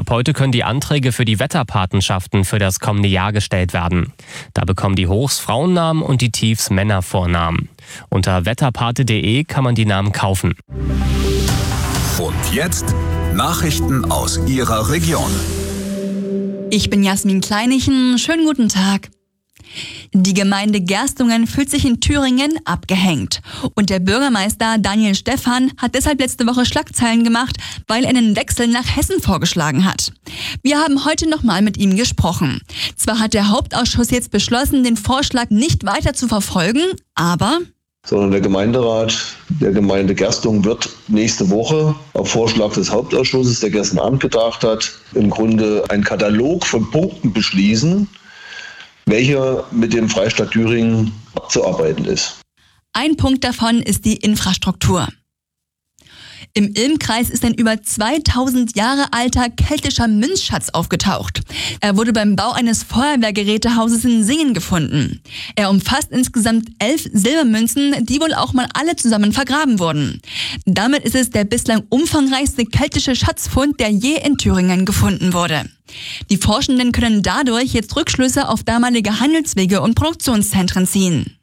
Ab heute können die Anträge für die Wetterpatenschaften für das kommende Jahr gestellt werden. Da bekommen die Hochs Frauennamen und die Tiefs Männervornamen. Unter wetterpate.de kann man die Namen kaufen. Und jetzt Nachrichten aus Ihrer Region. Ich bin Jasmin Kleinichen. Schönen guten Tag. Die Gemeinde Gerstungen fühlt sich in Thüringen abgehängt. Und der Bürgermeister Daniel Stephan hat deshalb letzte Woche Schlagzeilen gemacht, weil er einen Wechsel nach Hessen vorgeschlagen hat. Wir haben heute nochmal mit ihm gesprochen. Zwar hat der Hauptausschuss jetzt beschlossen, den Vorschlag nicht weiter zu verfolgen, aber... Sondern der Gemeinderat der Gemeinde Gerstungen wird nächste Woche auf Vorschlag des Hauptausschusses, der gestern Abend getagt hat, im Grunde einen Katalog von Punkten beschließen, welcher mit dem Freistaat Thüringen abzuarbeiten ist. Ein Punkt davon ist die Infrastruktur. Im Ilm-Kreis ist ein über 2000 Jahre alter keltischer Münzschatz aufgetaucht. Er wurde beim Bau eines Feuerwehrgerätehauses in Singen gefunden. Er umfasst insgesamt 11 Silbermünzen, die wohl auch mal alle zusammen vergraben wurden. Damit ist es der bislang umfangreichste keltische Schatzfund, der je in Thüringen gefunden wurde. Die Forschenden können dadurch jetzt Rückschlüsse auf damalige Handelswege und Produktionszentren ziehen.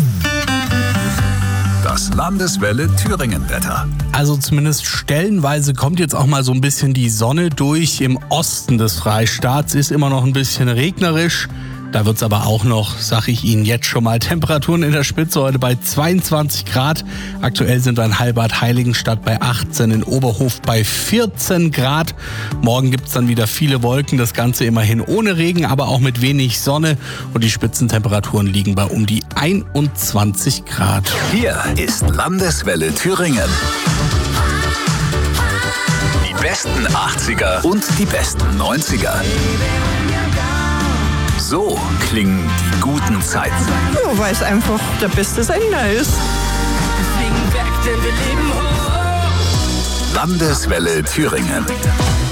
Das Landeswelle Thüringen-Wetter. Also zumindest stellenweise kommt jetzt auch mal so ein bisschen die Sonne durch. Im Osten des Freistaats ist immer noch ein bisschen regnerisch. Da wird es aber auch noch, sage ich Ihnen jetzt schon mal, Temperaturen in der Spitze heute bei 22 Grad. Aktuell sind wir in Heilbad-Heiligenstadt bei 18, in Oberhof bei 14 Grad. Morgen gibt es dann wieder viele Wolken, das Ganze immerhin ohne Regen, aber auch mit wenig Sonne. Und die Spitzentemperaturen liegen bei um die 21 Grad. Hier ist Landeswelle Thüringen. Die besten 80er und die besten 90er. So klingen die guten Zeiten. Ja, weil es einfach der beste Sender ist. Landeswelle Thüringen.